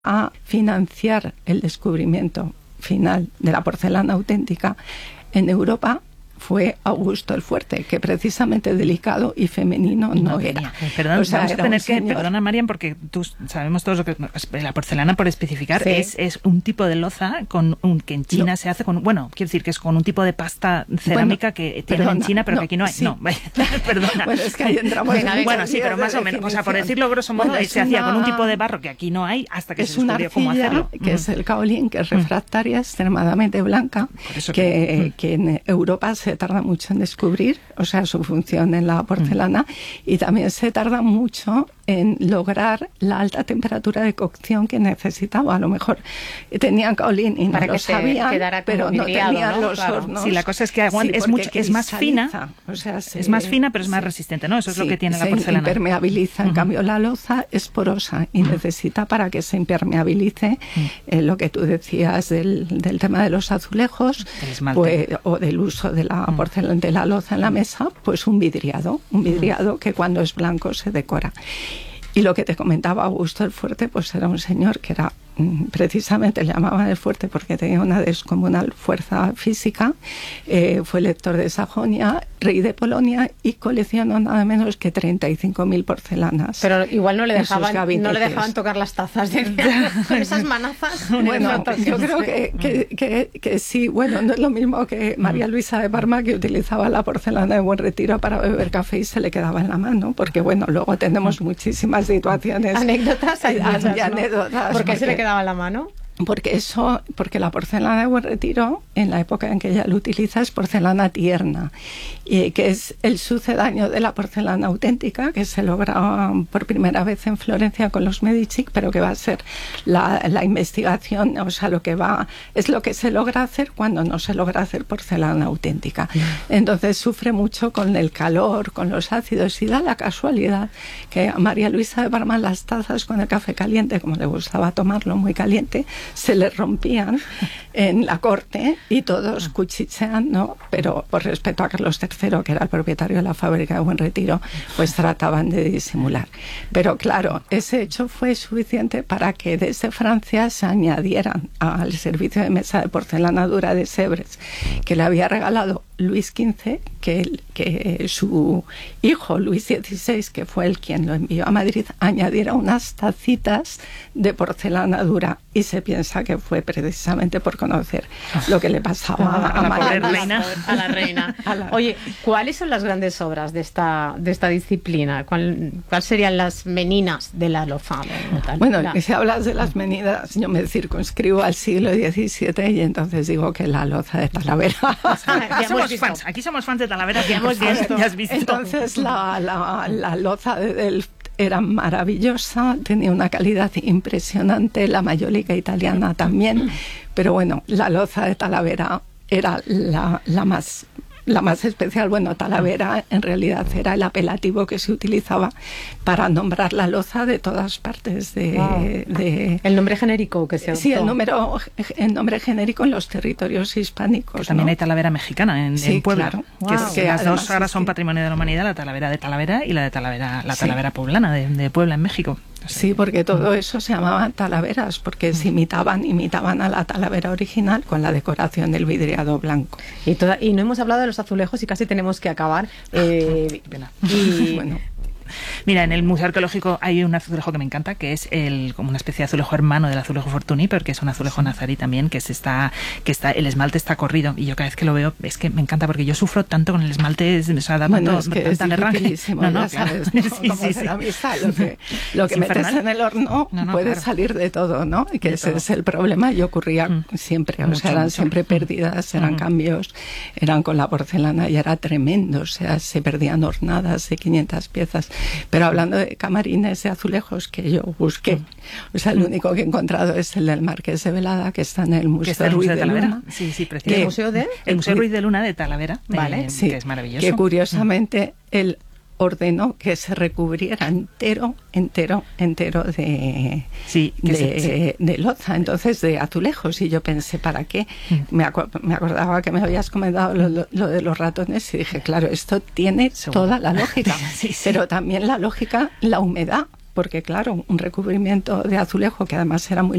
a financiar el descubrimiento final de la porcelana auténtica en Europa fue Augusto el Fuerte, que precisamente delicado y femenino no era. Perdón, o sea, vamos a era tener un que, señor. perdona Marian, porque tú sabemos todos lo que la porcelana, por especificar, Sí. es un tipo de loza que en China se hace con, bueno, quiero decir que es con un tipo de pasta cerámica que tienen en China, pero que aquí no hay. Sí. No, perdona. Bueno, es que ahí entramos en bueno, sí, pero más o menos, o sea, por decirlo grosso modo, Bueno, se hacía con un tipo de barro que aquí no hay hasta que es se una descubrió cómo hacerlo. que es el kaolín, que es refractaria, extremadamente blanca, Por eso que en Europa se tarda mucho en descubrir, o sea, su función en la porcelana, y también se tarda mucho en lograr la alta temperatura de cocción que necesitaba. A lo mejor tenían kaolín y no para lo que se sabían, quedara como pero no vidriado, tenían ¿no? los Claro. hornos. Sí, la cosa es que Sí, es porque mucho, es más fina, cristaliza, o sea, es más fina, pero es más resistente, ¿no? Eso es lo que tiene la porcelana. Se impermeabiliza. En cambio, la loza es porosa y necesita, para que se impermeabilice, lo que tú decías del tema de los azulejos, El esmalte. pues, o del uso de la porcelana, de la loza en la mesa, pues un vidriado que cuando es blanco se decora. Y lo que te comentaba Augusto el Fuerte, pues era un señor que era, precisamente le llamaban el Fuerte porque tenía una descomunal fuerza física, fue elector de Sajonia, rey de Polonia, y coleccionó nada menos que 35.000 porcelanas. Pero igual no le en sus dejaban gabinetes. tocar las tazas con esas manazas. Bueno, yo creo que sí. Bueno, no es lo mismo que María Luisa de Parma, que utilizaba la porcelana de Buen Retiro para beber café y se le quedaba en la mano, porque bueno, luego tenemos muchísimas situaciones. Anécdotas hay muchas, ¿no? anécdotas. ¿Por qué se le quedaba en la mano? Porque la porcelana de Buen Retiro, en la época en que ella lo utiliza, es porcelana tierna, que es el sucedáneo de la porcelana auténtica, que se logra por primera vez en Florencia con los Medici, pero que va a ser la investigación, o sea, es lo que se logra hacer cuando no se logra hacer porcelana auténtica. Entonces sufre mucho con el calor, con los ácidos, y da la casualidad que a María Luisa de Parma las tazas con el café caliente, como le gustaba tomarlo muy caliente, se le rompían en la corte y todos cuchichean, ¿no? Pero por respeto a Carlos III, que era el propietario de la fábrica de Buen Retiro, pues trataban de disimular. Pero claro, ese hecho fue suficiente para que desde Francia se añadieran al servicio de mesa de porcelana dura de Sèvres, que le había regalado Luis XV, que su hijo Luis XVI, que fue el quien lo envió a Madrid, añadiera unas tacitas de porcelana dura, y se piensa que fue precisamente por conocer lo que le pasaba a María Luisa. A la reina. Oye, ¿cuáles son las grandes obras de esta disciplina? ¿Cuál serían las meninas de la loza? Bueno, si hablas de las meninas, yo me circunscribo al siglo XVII, y entonces digo que la loza de Talavera. Aquí somos fans de Talavera, que hemos visto. Ya has visto. Entonces la loza de Delft era maravillosa, tenía una calidad impresionante, la mayólica italiana también, pero bueno, la loza de Talavera era la más especial. Bueno, Talavera en realidad era el apelativo que se utilizaba para nombrar la loza de todas partes el nombre genérico que se adoptó. Sí, el nombre genérico en los territorios hispánicos. Que también, ¿no? hay Talavera mexicana en Puebla. Claro. Que las dos ahora son patrimonio de la humanidad, la Talavera de Talavera y la Talavera poblana de Puebla, en México. Sí, porque todo eso se llamaba talaveras, porque se imitaban a la talavera original con la decoración del vidriado blanco. Y no hemos hablado de los azulejos y casi tenemos que acabar. Pena. Y bueno. Mira, en el Museo Arqueológico hay un azulejo que me encanta, que es como una especie de azulejo hermano del azulejo Fortuny, pero que es un azulejo nazarí también, que el esmalte está corrido, y yo cada vez que lo veo es que me encanta, porque yo sufro tanto con el esmalte, o sea, da tan herraje. No, sabes, ¿no? Lo que metes en el horno puede salir de todo, ¿no? Y que ese es el problema, y ocurría siempre, o sea, eran siempre pérdidas, eran cambios, eran con la porcelana y era tremendo, o sea, se perdían hornadas de 500 piezas. Pero hablando de camarines de azulejos que yo busqué, o sea, el único que he encontrado es el del Marqués de Velada, que está en el Museo Ruiz de Luna. Sí, precioso. ¿El Museo Ruiz de Luna de Talavera? Vale, que es maravilloso. Que curiosamente él ordenó que se recubriera entero de loza, entonces de azulejos, y yo pensé, ¿para qué? Me acordaba que me habías comentado lo de los ratones, y dije, claro, esto tiene toda la lógica, pero también la lógica, la humedad. porque claro, un recubrimiento de azulejo que además era muy